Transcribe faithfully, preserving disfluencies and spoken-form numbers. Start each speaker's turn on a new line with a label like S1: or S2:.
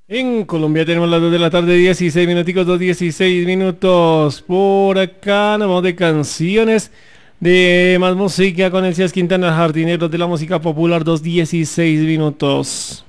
S1: En Colombia tenemos las dos de la tarde, dieciséis minuticos, dos dieciséis minutos. Por acá nos vamos de canciones, de más música con el Cías Quintana, Jardineros de la música popular, dos dieciséis minutos.